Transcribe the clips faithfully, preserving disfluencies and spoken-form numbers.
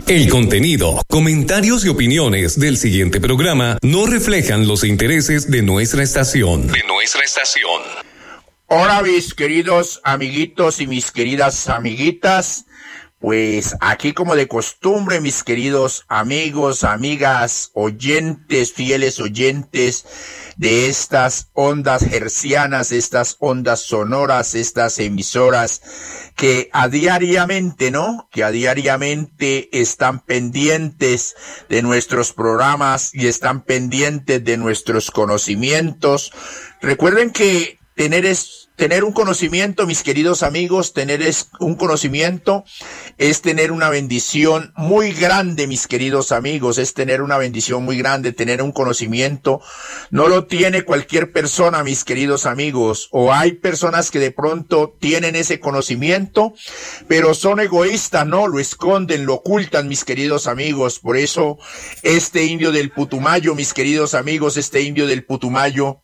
El contenido, comentarios y opiniones del siguiente programa no reflejan los intereses de nuestra estación. De nuestra estación. Hola mis queridos amiguitos y mis queridas amiguitas. Pues aquí como de costumbre, mis queridos amigos, amigas, oyentes, fieles oyentes de estas ondas hercianas, estas ondas sonoras, estas emisoras que a diariamente, ¿no? Que a diariamente están pendientes de nuestros programas y están pendientes de nuestros conocimientos. Recuerden que tener es Tener un conocimiento, mis queridos amigos, tener es un conocimiento es tener una bendición muy grande, mis queridos amigos, es tener una bendición muy grande, tener un conocimiento. No lo tiene cualquier persona, mis queridos amigos, o hay personas que de pronto tienen ese conocimiento, pero son egoístas, no, lo esconden, lo ocultan, mis queridos amigos. Por eso este indio del Putumayo, mis queridos amigos, este indio del Putumayo,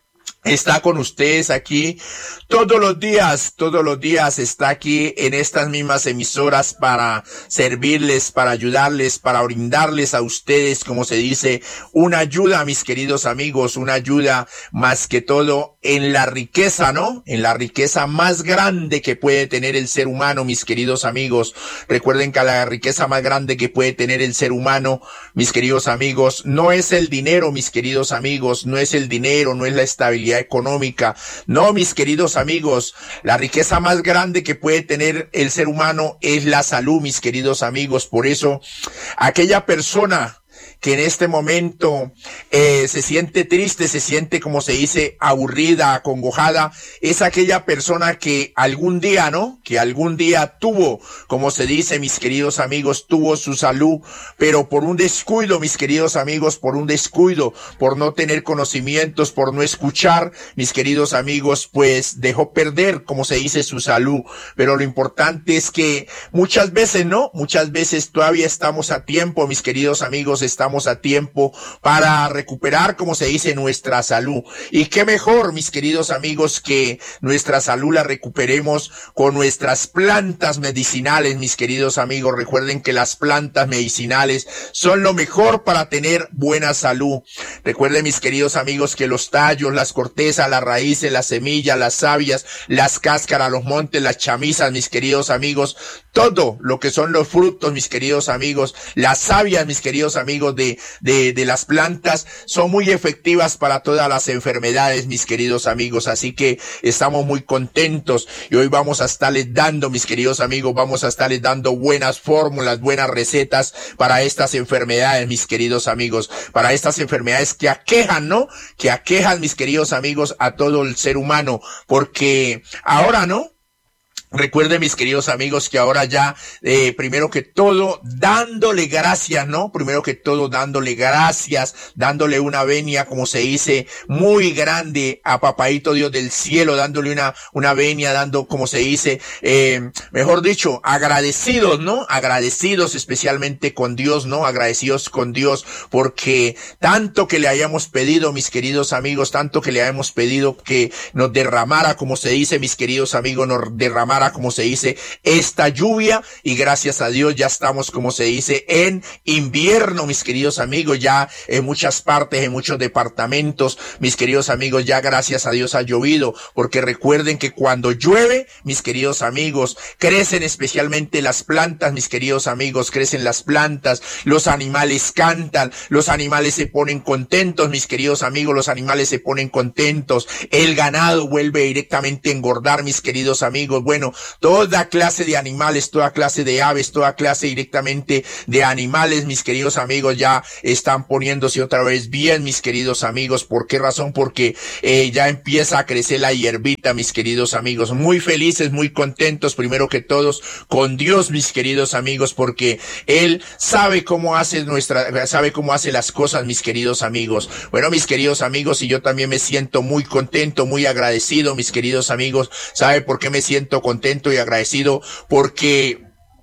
está con ustedes aquí todos los días, todos los días está aquí en estas mismas emisoras para servirles, para ayudarles, para brindarles a ustedes, como se dice, una ayuda, mis queridos amigos, una ayuda más que todo en la riqueza, ¿no? En la riqueza más grande que puede tener el ser humano, mis queridos amigos. Recuerden que la riqueza más grande que puede tener el ser humano, mis queridos amigos, no es el dinero, mis queridos amigos, no es el dinero, no es la estabilidad económica. No, mis queridos amigos, la riqueza más grande que puede tener el ser humano es la salud, mis queridos amigos. Por eso, aquella persona que en este momento eh, se siente triste, se siente, como se dice, aburrida, acongojada, es aquella persona que algún día, ¿no? Que algún día tuvo, como se dice, mis queridos amigos, tuvo su salud, pero por un descuido, mis queridos amigos, por un descuido, por no tener conocimientos, por no escuchar, mis queridos amigos, pues dejó perder, como se dice, su salud. Pero lo importante es que muchas veces, ¿no? Muchas veces todavía estamos a tiempo, mis queridos amigos, estamos a tiempo para recuperar, como se dice, nuestra salud. Y qué mejor, mis queridos amigos, que nuestra salud la recuperemos con nuestras plantas medicinales, mis queridos amigos. Recuerden que las plantas medicinales son lo mejor para tener buena salud. Recuerden, mis queridos amigos, que los tallos, las cortezas, las raíces, las semillas, las sabias, las cáscaras, los montes, las chamisas, mis queridos amigos, todo lo que son los frutos, mis queridos amigos, las sabias, mis queridos amigos, de, de, de las plantas, son muy efectivas para todas las enfermedades, mis queridos amigos. Así que estamos muy contentos y hoy vamos a estarles dando, mis queridos amigos, vamos a estarles dando buenas fórmulas, buenas recetas para estas enfermedades, mis queridos amigos, para estas enfermedades que aquejan, ¿no? Que aquejan, mis queridos amigos, a todo el ser humano, porque ahora, ¿no? Recuerden, mis queridos amigos, que ahora ya, eh, primero que todo, dándole gracias, ¿no? Primero que todo, dándole gracias, dándole una venia, como se dice, muy grande a Papaito Dios del cielo, dándole una, una venia, dando, como se dice, eh, mejor dicho, agradecidos, ¿no? Agradecidos especialmente con Dios, ¿no? Agradecidos con Dios, porque tanto que le hayamos pedido, mis queridos amigos, tanto que le hayamos pedido que nos derramara, como se dice, mis queridos amigos, nos derramara, como se dice, esta lluvia, y gracias a Dios ya estamos, como se dice, en invierno, mis queridos amigos, ya en muchas partes, en muchos departamentos, mis queridos amigos, ya gracias a Dios ha llovido, porque recuerden que cuando llueve, mis queridos amigos, crecen especialmente las plantas, mis queridos amigos, crecen las plantas, los animales cantan, los animales se ponen contentos, mis queridos amigos, los animales se ponen contentos, el ganado vuelve directamente a engordar, mis queridos amigos. Bueno, toda clase de animales, toda clase de aves, toda clase directamente de animales, mis queridos amigos, ya están poniéndose otra vez bien, mis queridos amigos. ¿Por qué razón? Porque eh, ya empieza a crecer la hierbita, mis queridos amigos. Muy felices, muy contentos, primero que todos, con Dios, mis queridos amigos, porque Él sabe cómo hace nuestra, sabe cómo hace las cosas, mis queridos amigos. Bueno, mis queridos amigos, y yo también me siento muy contento, muy agradecido, mis queridos amigos. ¿Sabe por qué me siento contento y agradecido? Porque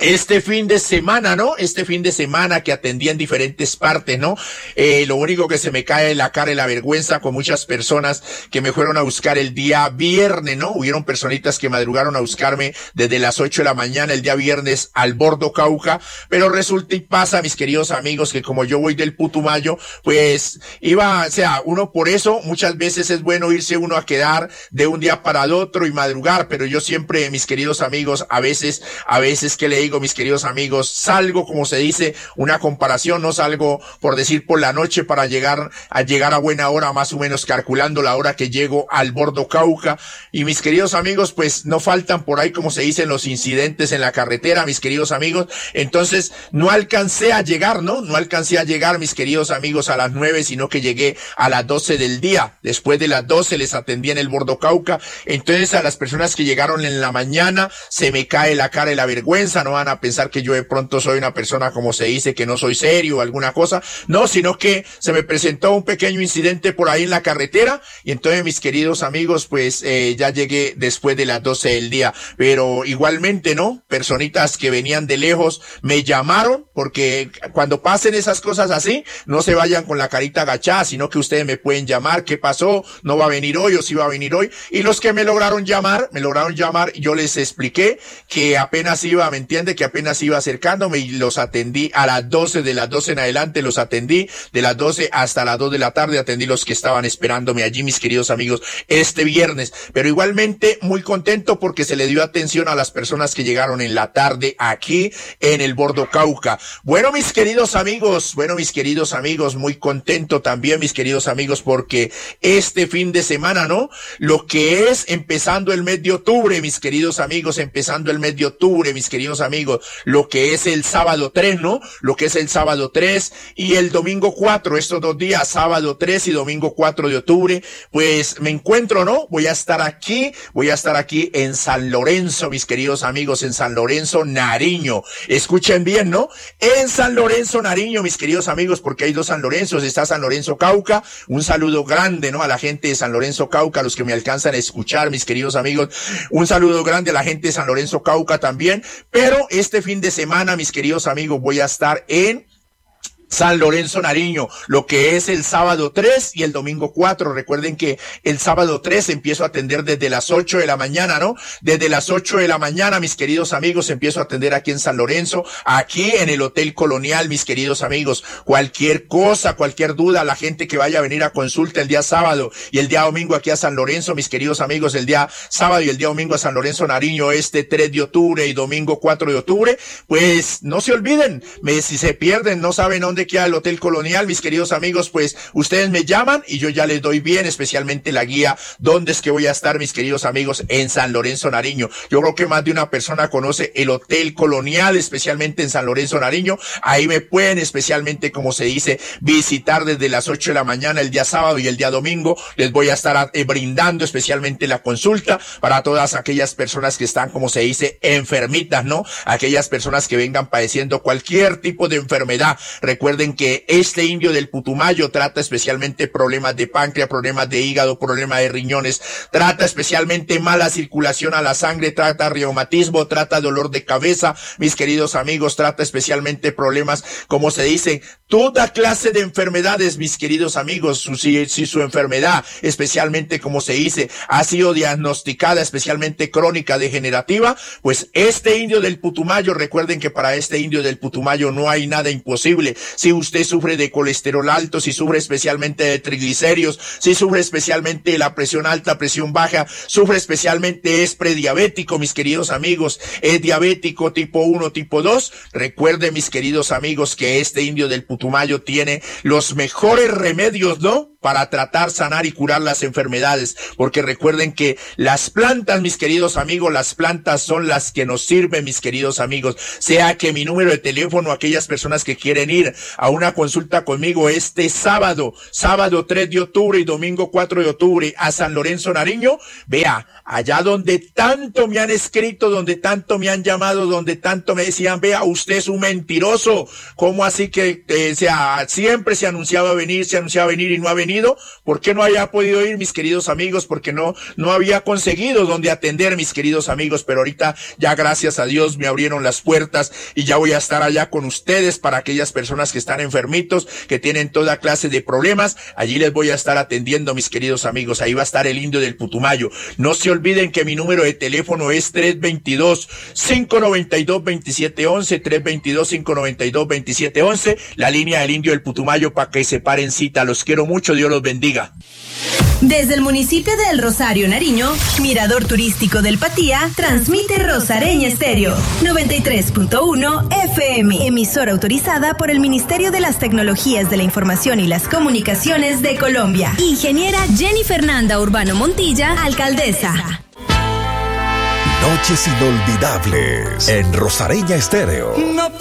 Este fin de semana, ¿no? Este fin de semana que atendí en diferentes partes, ¿no? Eh, lo único que se me cae en la cara y la vergüenza con muchas personas que me fueron a buscar el día viernes, ¿no? Hubieron personitas que madrugaron a buscarme desde las ocho de la mañana el día viernes al Bordo Cauca, pero resulta y pasa, mis queridos amigos, que como yo voy del Putumayo, pues iba, o sea, uno por eso muchas veces es bueno irse uno a quedar de un día para el otro y madrugar, pero yo siempre, mis queridos amigos, a veces, a veces que le digo, mis queridos amigos, salgo, como se dice, una comparación, no salgo por decir por la noche para llegar a llegar a buena hora, más o menos calculando la hora que llego al Bordo Cauca. Y mis queridos amigos, pues no faltan por ahí, como se dicen, los incidentes en la carretera, mis queridos amigos. Entonces no alcancé a llegar, ¿no? No alcancé a llegar, mis queridos amigos, a las nueve, sino que llegué a las doce del día. Después de las doce les atendí en el Bordo Cauca. Entonces a las personas que llegaron en la mañana se me cae la cara y la vergüenza, no van a pensar que yo de pronto soy una persona, como se dice, que no soy serio o alguna cosa, no, sino que se me presentó un pequeño incidente por ahí en la carretera, y entonces, mis queridos amigos, pues eh, ya llegué después de las doce del día, pero igualmente, ¿no? Personitas que venían de lejos me llamaron, porque cuando pasen esas cosas así, no se vayan con la carita agachada, sino que ustedes me pueden llamar, ¿qué pasó? ¿No va a venir hoy o sí va a venir hoy? Y los que me lograron llamar, me lograron llamar, y yo les expliqué que apenas iba, ¿me entiende? Que apenas iba acercándome, y los atendí a las doce, de las doce en adelante los atendí, de las doce hasta las dos de la tarde atendí los que estaban esperándome allí, mis queridos amigos, este viernes. Pero igualmente muy contento porque se le dio atención a las personas que llegaron en la tarde aquí en el Bordo Cauca. Bueno, mis queridos amigos, bueno, mis queridos amigos, muy contento también, mis queridos amigos, porque este fin de semana, ¿no? Lo que es empezando el mes de octubre, mis queridos amigos, empezando el mes de octubre, mis queridos amigos, amigos, lo que es el sábado tres, ¿no? Lo que es el sábado tres y el domingo cuatro, estos dos días, sábado tres y domingo cuatro de octubre, pues me encuentro, ¿no? Voy a estar aquí, voy a estar aquí en San Lorenzo, mis queridos amigos, en San Lorenzo, Nariño. Escuchen bien, ¿no? En San Lorenzo, Nariño, mis queridos amigos, porque hay dos San Lorenzos, está San Lorenzo Cauca, un saludo grande, ¿no? A la gente de San Lorenzo Cauca, a los que me alcanzan a escuchar, mis queridos amigos, un saludo grande a la gente de San Lorenzo Cauca también, pero este fin de semana, mis queridos amigos, voy a estar en San Lorenzo Nariño, lo que es el sábado tres y el domingo cuatro. Recuerden que el sábado tres empiezo a atender desde las ocho de la mañana, ¿no? Desde las ocho de la mañana, mis queridos amigos, empiezo a atender aquí en San Lorenzo, aquí en el Hotel Colonial, mis queridos amigos. Cualquier cosa, cualquier duda, la gente que vaya a venir a consulta el día sábado y el día domingo aquí a San Lorenzo, mis queridos amigos, el día sábado y el día domingo a San Lorenzo Nariño, este tres de octubre y domingo cuatro de octubre, pues no se olviden, me, si se pierden, no saben dónde queda el Hotel Colonial, mis queridos amigos, pues ustedes me llaman y yo ya les doy bien, especialmente la guía, dónde es que voy a estar, mis queridos amigos, en San Lorenzo Nariño. Yo creo que más de una persona conoce el Hotel Colonial, especialmente en San Lorenzo Nariño. Ahí me pueden, especialmente, como se dice, visitar desde las ocho de la mañana el día sábado y el día domingo. Les voy a estar eh, brindando especialmente la consulta para todas aquellas personas que están, como se dice, enfermitas, ¿no? Aquellas personas que vengan padeciendo cualquier tipo de enfermedad. Recuerden que este indio del Putumayo trata especialmente problemas de páncreas, problemas de hígado, problemas de riñones, trata especialmente mala circulación a la sangre, trata reumatismo, trata dolor de cabeza, mis queridos amigos, trata especialmente problemas, como se dice, toda clase de enfermedades, mis queridos amigos. Su, si, si su enfermedad, especialmente, como se dice, ha sido diagnosticada, especialmente crónica, degenerativa, pues este indio del Putumayo, recuerden que para este indio del Putumayo no hay nada imposible. Si usted sufre de colesterol alto, si sufre especialmente de triglicéridos, si sufre especialmente de la presión alta, presión baja, sufre especialmente, es prediabético, mis queridos amigos, es diabético tipo uno, tipo dos, recuerden, mis queridos amigos, que este indio del Putumayo tiene los mejores remedios, ¿no?, para tratar, sanar y curar las enfermedades, porque recuerden que las plantas, mis queridos amigos, las plantas son las que nos sirven, mis queridos amigos. Sea que mi número de teléfono, aquellas personas que quieren ir a una consulta conmigo este sábado, sábado tres de octubre y domingo cuatro de octubre a San Lorenzo Nariño, vea, allá donde tanto me han escrito, donde tanto me han llamado, donde tanto me decían, vea, usted es un mentiroso, ¿cómo así que eh, sea, siempre se anunciaba venir, se anunciaba venir y no ha venido? venido. ¿Por qué no había podido ir, mis queridos amigos? Porque no, no había conseguido donde atender, mis queridos amigos, pero ahorita ya gracias a Dios me abrieron las puertas y ya voy a estar allá con ustedes para aquellas personas que están enfermitos, que tienen toda clase de problemas. Allí les voy a estar atendiendo, mis queridos amigos. Ahí va a estar el Indio del Putumayo. No se olviden que mi número de teléfono es tres dos dos, cinco nueve dos, dos siete uno uno, tres dos dos, cinco nueve dos, dos siete uno uno, la línea del Indio del Putumayo para que se paren cita. Los quiero mucho, Dios los bendiga. Desde el municipio de El Rosario, Nariño, Mirador Turístico del Patía, transmite Rosareña Estéreo, noventa y tres punto uno F M, emisora autorizada por el Ministerio de las Tecnologías de la Información y las Comunicaciones de Colombia. Ingeniera Jenny Fernanda Urbano Montilla, alcaldesa. Noches inolvidables en Rosareña Estéreo. No